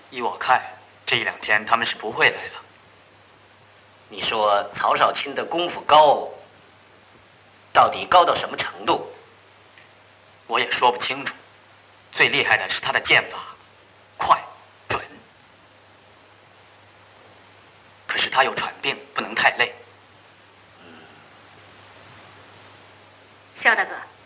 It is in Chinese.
依我看，这一两天他们是不会来了。 你说曹少卿的功夫高，到底高到什么程度？ 我也说不清楚。最厉害的是他的剑法，快、准。可是他有喘病，不能太累。 肖大哥。